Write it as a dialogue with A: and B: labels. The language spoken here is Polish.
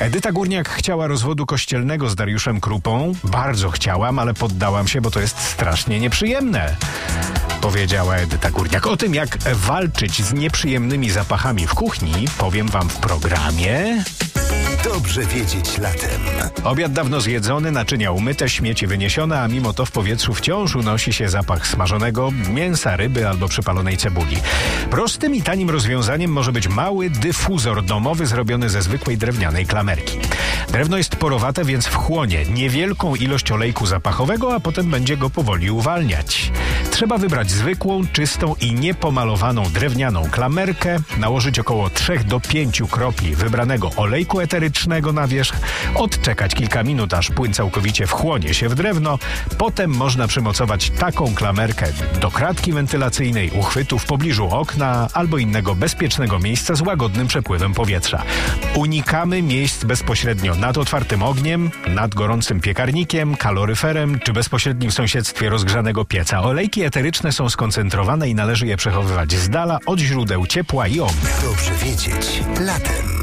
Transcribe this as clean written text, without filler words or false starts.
A: Edyta Górniak chciała rozwodu kościelnego z Dariuszem Krupą. Bardzo chciałam, ale poddałam się, bo to jest strasznie nieprzyjemne, powiedziała Edyta Górniak. O tym, jak walczyć z nieprzyjemnymi zapachami w kuchni, powiem wam w programie...
B: Dobrze wiedzieć latem.
A: Obiad dawno zjedzony, naczynia umyte, śmieci wyniesione, a mimo to w powietrzu wciąż unosi się zapach smażonego mięsa, ryby albo przypalonej cebuli. Prostym i tanim rozwiązaniem może być mały dyfuzor domowy zrobiony ze zwykłej drewnianej klamerki. Drewno jest porowate, więc wchłonie niewielką ilość olejku zapachowego, a potem będzie go powoli uwalniać. Trzeba wybrać zwykłą, czystą i niepomalowaną drewnianą klamerkę, nałożyć około 3 do 5 kropli wybranego olejku eterycznego na wierzch, odczekać kilka minut, aż płyn całkowicie wchłonie się w drewno. Potem można przymocować taką klamerkę do kratki wentylacyjnej, uchwytu w pobliżu okna albo innego bezpiecznego miejsca z łagodnym przepływem powietrza. Unikamy miejsc bezpośrednio nad otwartym ogniem, nad gorącym piekarnikiem, kaloryferem czy bezpośrednim w sąsiedztwie rozgrzanego pieca. Olejki eteryczne są skoncentrowane i należy je przechowywać z dala od źródeł ciepła i ognia.
B: Dobrze wiedzieć latem.